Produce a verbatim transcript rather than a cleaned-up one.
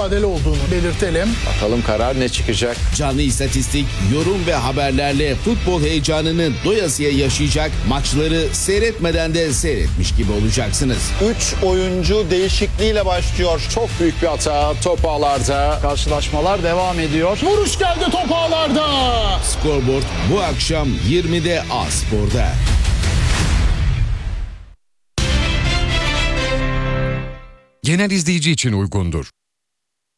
mücadele olduğunu belirtelim. Bakalım karar ne çıkacak? Canlı istatistik, yorum ve haberlerle futbol heyecanını doyasıya yaşayacak, maçları seyretmeden de seyretmiş gibi olacaksınız. üç oyuncu değişikliğiyle başlıyor. Çok büyük bir hata top ağlarda. Karşılaşmalar devam ediyor. Vuruş geldi top ağlarda. Scoreboard bu akşam yirmide A Spor'da. Genel izleyici için uygundur.